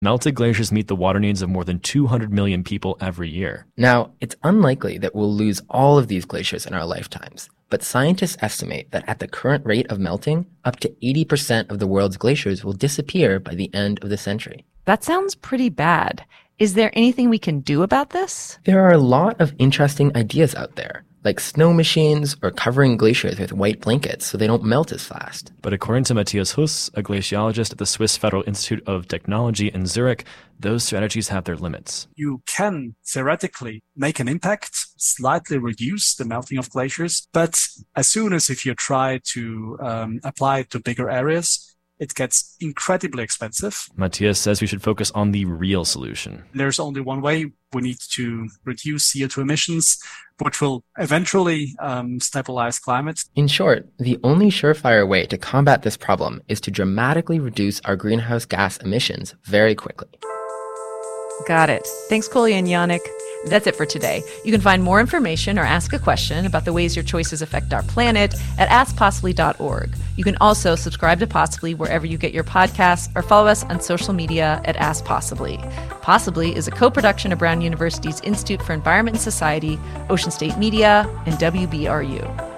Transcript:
Melted glaciers meet the water needs of more than 200 million people every year. Now, it's unlikely that we'll lose all of these glaciers in our lifetimes, but scientists estimate that at the current rate of melting, up to 80% of the world's glaciers will disappear by the end of the century. That sounds pretty bad. Is there anything we can do about this? There are a lot of interesting ideas out there, like snow machines or covering glaciers with white blankets so they don't melt as fast. But according to Matthias Huss, a glaciologist at the Swiss Federal Institute of Technology in Zurich, those strategies have their limits. You can theoretically make an impact, slightly reduce the melting of glaciers, but as soon as if you try to apply it to bigger areas, it gets incredibly expensive. Matthias says we should focus on the real solution. There's only one way. We need to reduce CO2 emissions, which will eventually stabilize climate. In short, the only surefire way to combat this problem is to dramatically reduce our greenhouse gas emissions very quickly. Got it. Thanks, Kolya and Yannick. That's it for today. You can find more information or ask a question about the ways your choices affect our planet at askpossibly.org. You can also subscribe to Possibly wherever you get your podcasts or follow us on social media at Ask Possibly. Possibly is a co-production of Brown University's Institute for Environment and Society, Ocean State Media, and WBRU.